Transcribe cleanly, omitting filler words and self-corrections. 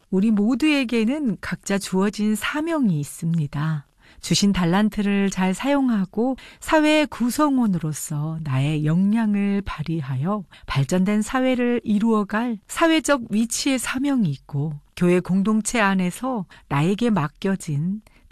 우리 모두에게는 각자 주어진 사명이 있습니다. 주신 달란트를 잘 사용하고 사회의 구성원으로서 나의 역량을 발휘하여 발전된 사회를 이루어갈 사회적 위치의 사명이 있고 교회 공동체 안에서 나에게 맡겨진